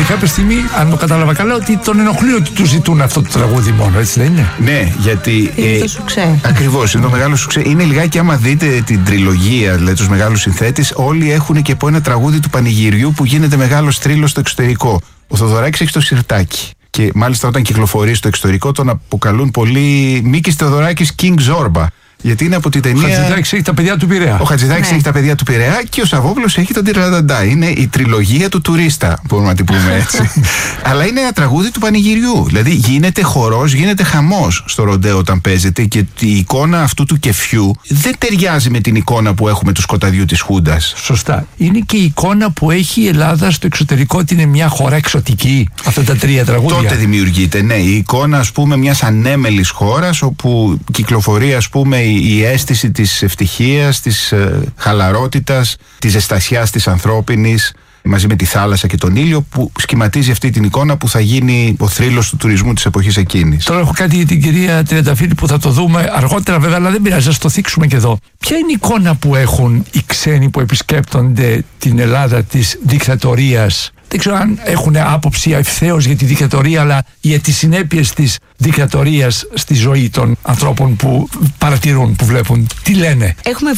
κάποια στιγμή, αν το κατάλαβα καλά, ότι τον ενοχλεί ότι του ζητούν αυτό το τραγούδι μόνο, έτσι δεν είναι? Ναι, γιατί. Είναι το σουξέ. Ακριβώς, είναι το μεγάλο σουξέ. Είναι λιγάκι, άμα δείτε την τριλογία, δηλαδή τους μεγάλους συνθέτες, όλοι έχουν και από ένα τραγούδι του πανηγυριού που γίνεται μεγάλος θρύλος στο εξωτερικό. Ο Θοδωράκης έχει το Σιρτάκι. Και μάλιστα όταν κυκλοφορεί στο εξωτερικό τον αποκαλούν πολύ Μίκης Θεοδωράκης King Zorba. Γιατί είναι από την ταινία. Ο Χατζηδάκης έχει τα παιδιά του Πειραιά. Ο Χατζηδάκης έχει τα παιδιά του Πειραιά και ο Σαββόπουλος έχει τον Τιρανταντά. Είναι η τριλογία του τουρίστα, μπορούμε να την πούμε έτσι. Αλλά είναι ένα τραγούδι του πανηγυριού. Δηλαδή γίνεται χορός, γίνεται χαμός στο ροντέο όταν παίζεται και η εικόνα αυτού του κεφιού δεν ταιριάζει με την εικόνα που έχουμε του σκοταδιού της Χούντας. Σωστά. Είναι και η εικόνα που έχει η Ελλάδα στο εξωτερικό, ότι είναι μια χώρα εξωτική. Αυτά τα τρία τραγούδια. Τότε δημιουργείται, ναι, η εικόνα, ας πούμε, μιας ανέμελης χώρας όπου κυκλοφορεί, ας πούμε, η αίσθηση της ευτυχίας, της χαλαρότητας, της ζεστασιάς της ανθρώπινης μαζί με τη θάλασσα και τον ήλιο, που σχηματίζει αυτή την εικόνα που θα γίνει ο θρύλος του τουρισμού της εποχής εκείνης. Τώρα έχω κάτι για την κυρία Τριανταφύλλου που θα το δούμε αργότερα βέβαια, αλλά δεν πειράζει, ας το θίξουμε και εδώ. Ποια είναι η εικόνα που έχουν οι ξένοι που επισκέπτονται την Ελλάδα της δικτατορίας? Δεν ξέρω αν έχουν άποψη ευθέως για τη δικτατορία, αλλά για τις συνέπειες της δικτατορίας στη ζωή των ανθρώπων που παρατηρούν, που βλέπουν. Τι λένε? Έχουμε